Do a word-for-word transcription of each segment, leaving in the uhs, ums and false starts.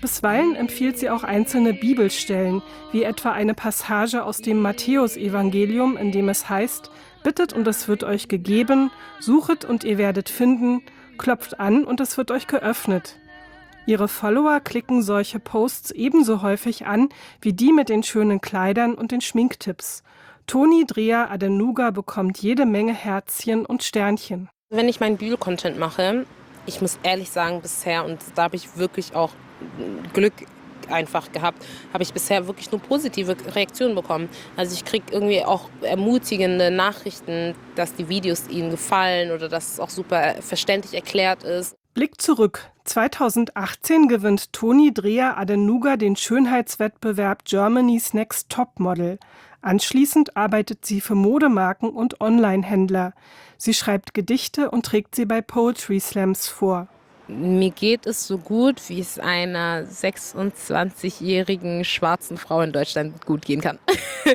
Bisweilen empfiehlt sie auch einzelne Bibelstellen, wie etwa eine Passage aus dem Matthäusevangelium, in dem es heißt: Bittet und es wird euch gegeben, suchet und ihr werdet finden, klopft an und es wird euch geöffnet. Ihre Follower klicken solche Posts ebenso häufig an wie die mit den schönen Kleidern und den Schminktipps. Toni Drea Adenuga bekommt jede Menge Herzchen und Sternchen. Wenn ich meinen Bibel-Content mache, ich muss ehrlich sagen, bisher, und da habe ich wirklich auch Glück einfach gehabt, habe ich bisher wirklich nur positive Reaktionen bekommen. Also ich kriege irgendwie auch ermutigende Nachrichten, dass die Videos ihnen gefallen oder dass es auch super verständlich erklärt ist. Blick zurück. zweitausendachtzehn gewinnt Toni Drea Adenuga den Schönheitswettbewerb Germany's Next Top Model. Anschließend arbeitet sie für Modemarken und Online-Händler. Sie schreibt Gedichte und trägt sie bei Poetry Slams vor. Mir geht es so gut, wie es einer sechsundzwanzigjährigen schwarzen Frau in Deutschland gut gehen kann.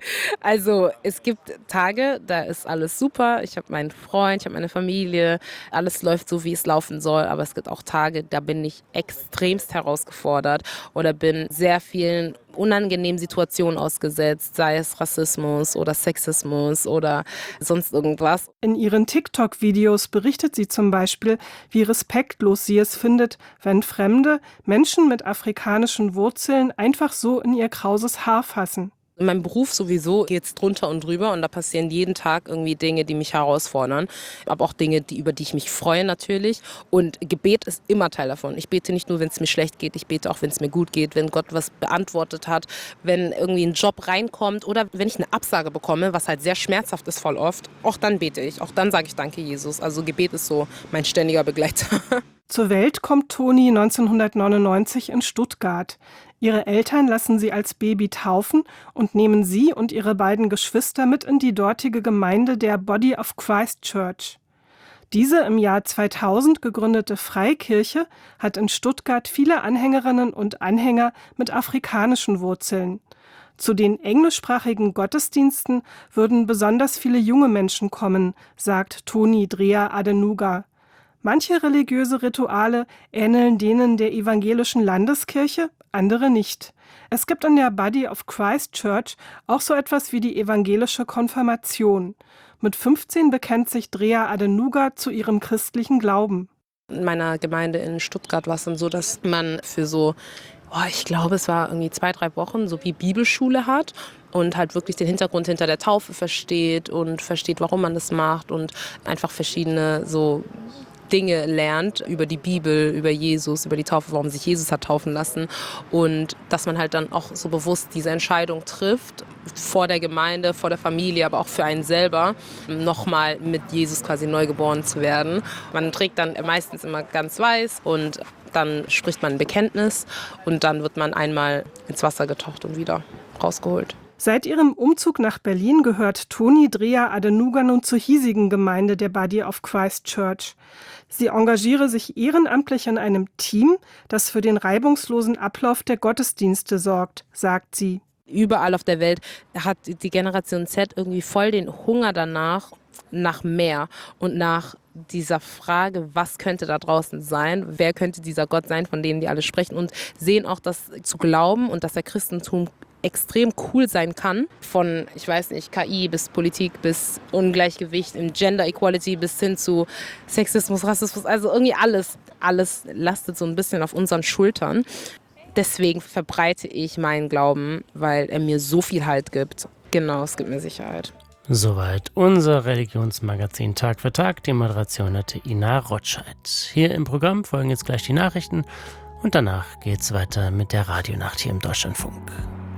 Also es gibt Tage, da ist alles super. Ich habe meinen Freund, ich habe meine Familie. Alles läuft so, wie es laufen soll. Aber es gibt auch Tage, da bin ich extremst herausgefordert oder bin sehr vielen unangenehmen Situationen ausgesetzt, sei es Rassismus oder Sexismus oder sonst irgendwas. In ihren TikTok-Videos berichtet sie zum Beispiel, wie respektlos sie es findet, wenn Fremde Menschen mit afrikanischen Wurzeln einfach so in ihr krauses Haar fassen. In meinem Beruf sowieso geht es drunter und drüber und da passieren jeden Tag irgendwie Dinge, die mich herausfordern. Aber auch Dinge, die, über die ich mich freue natürlich. Und Gebet ist immer Teil davon. Ich bete nicht nur, wenn es mir schlecht geht, ich bete auch, wenn es mir gut geht, wenn Gott was beantwortet hat, wenn irgendwie ein Job reinkommt oder wenn ich eine Absage bekomme, was halt sehr schmerzhaft ist voll oft. Auch dann bete ich, auch dann sage ich Danke, Jesus. Also Gebet ist so mein ständiger Begleiter. Zur Welt kommt Toni neunzehnhundertneunundneunzig in Stuttgart. Ihre Eltern lassen sie als Baby taufen und nehmen sie und ihre beiden Geschwister mit in die dortige Gemeinde der Body of Christ Church. Diese im Jahr zweitausend gegründete Freikirche hat in Stuttgart viele Anhängerinnen und Anhänger mit afrikanischen Wurzeln. Zu den englischsprachigen Gottesdiensten würden besonders viele junge Menschen kommen, sagt Toni Drea Adenuga. Manche religiöse Rituale ähneln denen der evangelischen Landeskirche, andere nicht. Es gibt in der Body of Christ Church auch so etwas wie die evangelische Konfirmation. Mit fünfzehn bekennt sich Drea Adenuga zu ihrem christlichen Glauben. In meiner Gemeinde in Stuttgart war es dann so, dass man für so, oh, ich glaube, es war irgendwie zwei, drei Wochen, so wie Bibelschule hat und halt wirklich den Hintergrund hinter der Taufe versteht und versteht, warum man das macht und einfach verschiedene so Dinge lernt über die Bibel, über Jesus, über die Taufe, warum sich Jesus hat taufen lassen und dass man halt dann auch so bewusst diese Entscheidung trifft, vor der Gemeinde, vor der Familie, aber auch für einen selber, nochmal mit Jesus quasi neu geboren zu werden. Man trägt dann meistens immer ganz weiß und dann spricht man ein Bekenntnis und dann wird man einmal ins Wasser getaucht und wieder rausgeholt. Seit ihrem Umzug nach Berlin gehört Toni Drea Adenuga nun zur hiesigen Gemeinde der Body of Christ Church. Sie engagiere sich ehrenamtlich in einem Team, das für den reibungslosen Ablauf der Gottesdienste sorgt, sagt sie. Überall auf der Welt hat die Generation Z irgendwie voll den Hunger danach, nach mehr und nach dieser Frage, was könnte da draußen sein, wer könnte dieser Gott sein, von dem die alle sprechen und sehen auch, dass zu glauben und dass der Christentum extrem cool sein kann, von, ich weiß nicht, K I bis Politik bis Ungleichgewicht im Gender Equality bis hin zu Sexismus, Rassismus, also irgendwie alles, alles lastet so ein bisschen auf unseren Schultern. Deswegen verbreite ich meinen Glauben, weil er mir so viel Halt gibt. Genau, es gibt mir Sicherheit. Soweit unser Religionsmagazin Tag für Tag. Die Moderation hatte Ina Rotscheid. Hier im Programm folgen jetzt gleich die Nachrichten und danach geht's weiter mit der Radionacht hier im Deutschlandfunk.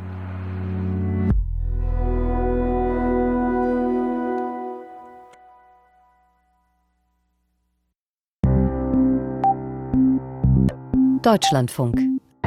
Deutschlandfunk.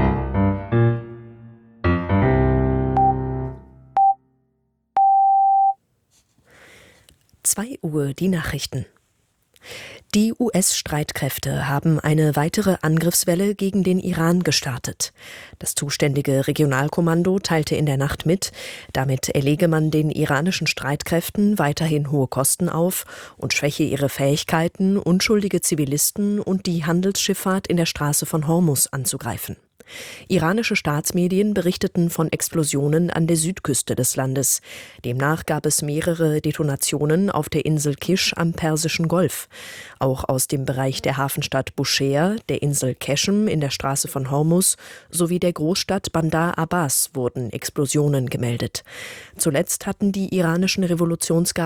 zwei Uhr die Nachrichten. Die U S-Streitkräfte haben eine weitere Angriffswelle gegen den Iran gestartet. Das zuständige Regionalkommando teilte in der Nacht mit, damit erlege man den iranischen Streitkräften weiterhin hohe Kosten auf und schwäche ihre Fähigkeiten, unschuldige Zivilisten und die Handelsschifffahrt in der Straße von Hormuz anzugreifen. Iranische Staatsmedien berichteten von Explosionen an der Südküste des Landes. Demnach gab es mehrere Detonationen auf der Insel Kish am Persischen Golf. Auch aus dem Bereich der Hafenstadt Bushehr, der Insel Keshem in der Straße von Hormuz sowie der Großstadt Bandar Abbas wurden Explosionen gemeldet. Zuletzt hatten die iranischen Revolutionsgarden